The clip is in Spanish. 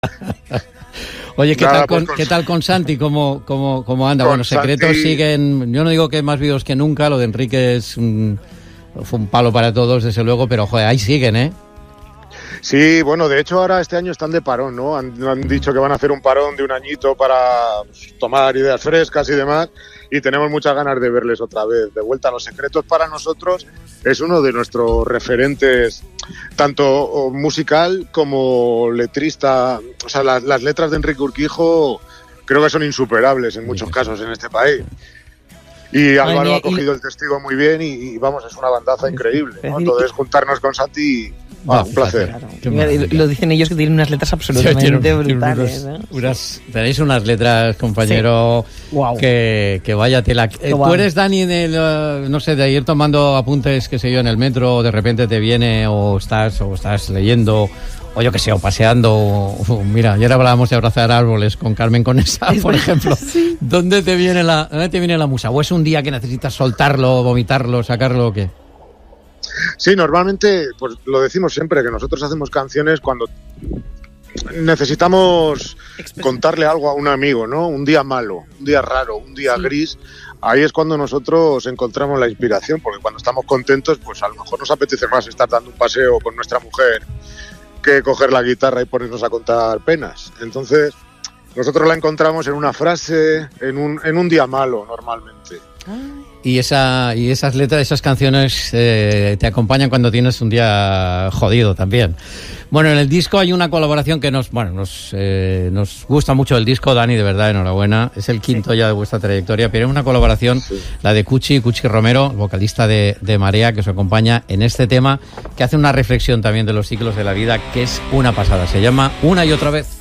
Oye, Nada, ¿qué tal con Santi? ¿Cómo anda? Con Bueno, secretos Santi siguen. Yo no digo que más vivos que nunca. Lo de Enrique fue un palo para todos, desde luego, pero joder, ahí siguen, ¿eh? Sí, bueno, de hecho ahora este año están de parón, ¿no? Han dicho que van a hacer un parón de un añito para tomar ideas frescas y demás, y tenemos muchas ganas de verles otra vez de vuelta. Los Secretos para nosotros es uno de nuestros referentes, tanto musical como letrista. O sea, las letras de Enrique Urquijo creo que son insuperables en muchos casos en este país. Y Álvaro ha cogido el testigo muy bien y vamos, es una bandaza increíble, ¿no? Entonces juntarnos con Santi, un placer. Claro. Lo dicen ellos que tienen unas letras absolutamente brutales. Tenéis unas letras, compañero, sí. Wow. que vaya tela. Tú eres, Dani, no sé, de ir tomando apuntes, qué sé yo, en el metro, o de repente te viene, o estás leyendo, o yo qué sé, o paseando. Mira, ayer hablábamos de abrazar árboles con Carmen Conesa, por ejemplo. Sí. ¿Dónde te viene la musa? ¿O es un día que necesitas soltarlo, vomitarlo, sacarlo o qué? Sí, normalmente, pues lo decimos siempre, que nosotros hacemos canciones cuando necesitamos contarle algo a un amigo, ¿no? Un día malo, un día raro, un día gris. Ahí es cuando nosotros encontramos la inspiración, porque cuando estamos contentos, pues a lo mejor nos apetece más estar dando un paseo con nuestra mujer que coger la guitarra y ponernos a contar penas. Entonces, nosotros la encontramos en una frase, en un día malo, normalmente. Y esas letras, esas canciones te acompañan cuando tienes un día jodido también. Bueno, en el disco hay una colaboración que nos gusta mucho el disco, Dani, de verdad, enhorabuena. Es el quinto ya de vuestra trayectoria, pero hay una colaboración, la de Cuchi Romero, vocalista de Marea, que os acompaña en este tema, que hace una reflexión también de los ciclos de la vida, que es una pasada. Se llama Una y otra vez.